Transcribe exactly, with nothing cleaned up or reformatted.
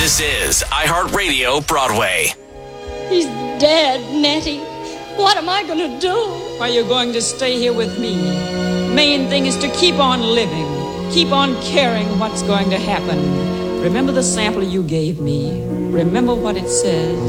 This is iHeartRadio Broadway. He's dead, Nettie. What am I going to do? Why, you're going to stay here with me. Main thing is to keep on living. Keep on caring what's going to happen. Remember the sample you gave me. Remember what it says.